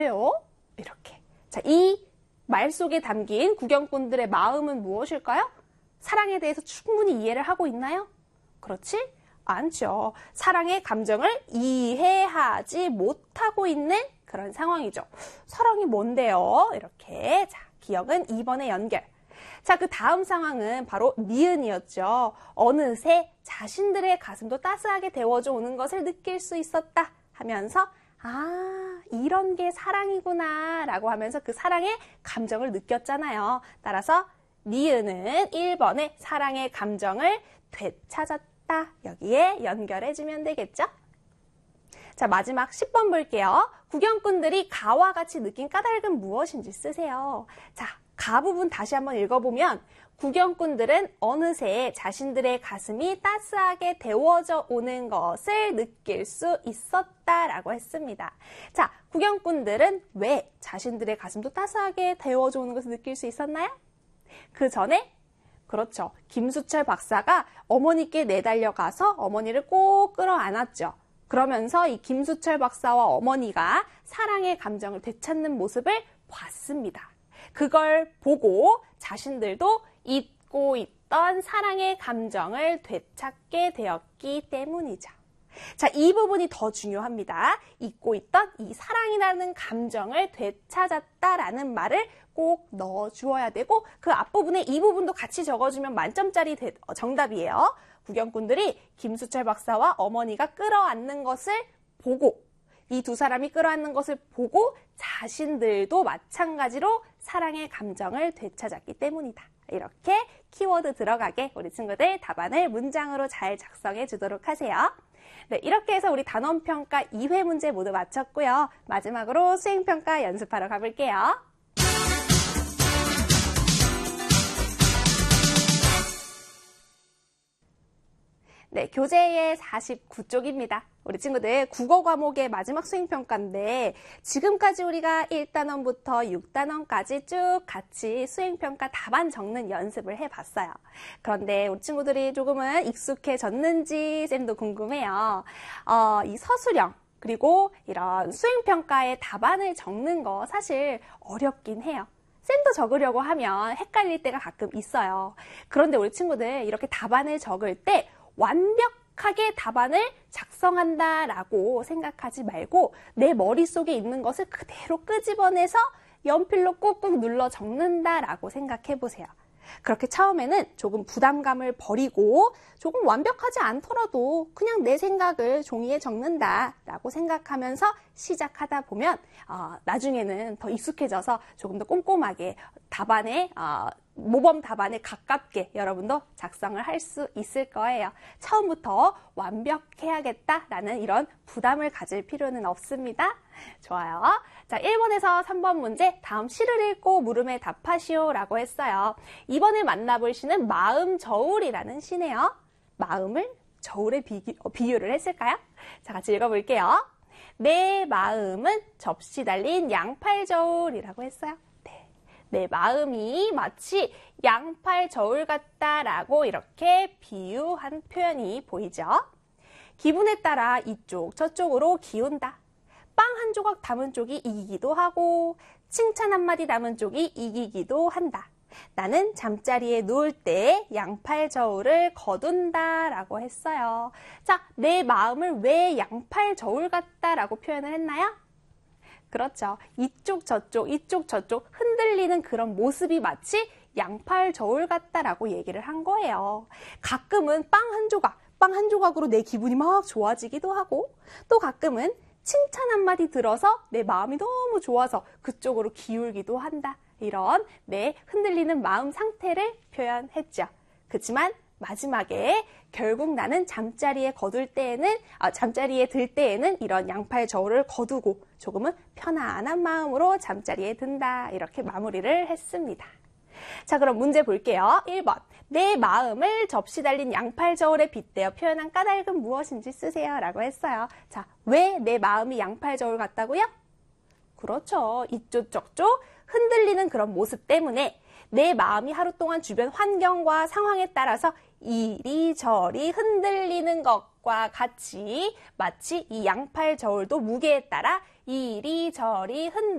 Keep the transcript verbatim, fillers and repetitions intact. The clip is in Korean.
왜요? 이렇게. 자, 이 말 속에 담긴 구경꾼들의 마음은 무엇일까요? 사랑에 대해서 충분히 이해를 하고 있나요? 그렇지 않죠. 사랑의 감정을 이해하지 못하고 있는 그런 상황이죠. 사랑이 뭔데요? 이렇게. 자, 기억은 이 번의 연결. 자, 그 다음 상황은 바로 니은이었죠. 어느새 자신들의 가슴도 따스하게 데워져 오는 것을 느낄 수 있었다 하면서 아, 이런 게 사랑이구나 라고 하면서 그 사랑의 감정을 느꼈잖아요. 따라서 니은은 일 번의 사랑의 감정을 되찾았다. 여기에 연결해주면 되겠죠? 자, 마지막 십 번 볼게요. 구경꾼들이 가와 같이 느낀 까닭은 무엇인지 쓰세요. 자, 가 부분 다시 한번 읽어보면 구경꾼들은 어느새 자신들의 가슴이 따스하게 데워져 오는 것을 느낄 수 있었다라고 했습니다. 자, 구경꾼들은 왜 자신들의 가슴도 따스하게 데워져 오는 것을 느낄 수 있었나요? 그 전에 그렇죠. 김수철 박사가 어머니께 내달려가서 어머니를 꼭 끌어안았죠. 그러면서 이 김수철 박사와 어머니가 사랑의 감정을 되찾는 모습을 봤습니다. 그걸 보고 자신들도 잊고 있던 사랑의 감정을 되찾게 되었기 때문이죠. 자, 이 부분이 더 중요합니다. 잊고 있던 이 사랑이라는 감정을 되찾았다라는 말을 꼭 넣어주어야 되고 그 앞부분에 이 부분도 같이 적어주면 만점짜리 정답이에요. 구경꾼들이 김수철 박사와 어머니가 끌어안는 것을 보고 이 두 사람이 끌어안는 것을 보고 자신들도 마찬가지로 사랑의 감정을 되찾았기 때문이다. 이렇게 키워드 들어가게 우리 친구들 답안을 문장으로 잘 작성해 주도록 하세요. 네, 이렇게 해서 우리 단원평가 이 회 문제 모두 마쳤고요. 마지막으로 수행평가 연습하러 가볼게요. 네, 교재의 사십구 쪽입니다. 우리 친구들 국어 과목의 마지막 수행평가인데 지금까지 우리가 일 단원부터 육 단원까지 쭉 같이 수행평가 답안 적는 연습을 해봤어요. 그런데 우리 친구들이 조금은 익숙해졌는지 쌤도 궁금해요. 어, 이 서술형 그리고 이런 수행평가의 답안을 적는 거 사실 어렵긴 해요. 쌤도 적으려고 하면 헷갈릴 때가 가끔 있어요. 그런데 우리 친구들 이렇게 답안을 적을 때 완벽하게 답안을 작성한다라고 생각하지 말고 내 머릿속에 있는 것을 그대로 끄집어내서 연필로 꾹꾹 눌러 적는다라고 생각해 보세요. 그렇게 처음에는 조금 부담감을 버리고 조금 완벽하지 않더라도 그냥 내 생각을 종이에 적는다라고 생각하면서 시작하다 보면 어, 나중에는 더 익숙해져서 조금 더 꼼꼼하게 답안에 어, 모범 답안에 가깝게 여러분도 작성을 할 수 있을 거예요. 처음부터 완벽해야겠다라는 이런 부담을 가질 필요는 없습니다. 좋아요. 자, 일 번에서 삼 번 문제 다음 시를 읽고 물음에 답하시오 라고 했어요. 이번에 만나볼 시는 마음 저울이라는 시네요. 마음을 저울에 비기, 어, 비유를 했을까요? 자, 같이 읽어볼게요. 내 마음은 접시 달린 양팔 저울이라고 했어요. 내 마음이 마치 양팔 저울 같다라고 이렇게 비유한 표현이 보이죠? 기분에 따라 이쪽 저쪽으로 기운다. 빵 한 조각 담은 쪽이 이기기도 하고 칭찬 한마디 담은 쪽이 이기기도 한다. 나는 잠자리에 누울 때 양팔 저울을 거둔다 라고 했어요. 자, 내 마음을 왜 양팔 저울 같다라고 표현을 했나요? 그렇죠. 이쪽 저쪽 이쪽 저쪽 흔들리는 그런 모습이 마치 양팔 저울 같다라고 얘기를 한 거예요. 가끔은 빵 한 조각, 빵 한 조각으로 내 기분이 막 좋아지기도 하고 또 가끔은 칭찬 한마디 들어서 내 마음이 너무 좋아서 그쪽으로 기울기도 한다. 이런 내 흔들리는 마음 상태를 표현했죠. 그렇지만 마지막에 결국 나는 잠자리에 거둘 때에는 아, 잠자리에 들 때에는 이런 양팔 저울을 거두고 조금은 편안한 마음으로 잠자리에 든다. 이렇게 마무리를 했습니다. 자, 그럼 문제 볼게요. 일 번. 내 마음을 접시 달린 양팔 저울에 빗대어 표현한 까닭은 무엇인지 쓰세요. 라고 했어요. 자, 왜 내 마음이 양팔 저울 같다고요? 그렇죠. 이쪽 저쪽 흔들리는 그런 모습 때문에 내 마음이 하루 동안 주변 환경과 상황에 따라서 이리저리 흔들리는 것과 같이 마치 이 양팔 저울도 무게에 따라 이리저리 흔들리는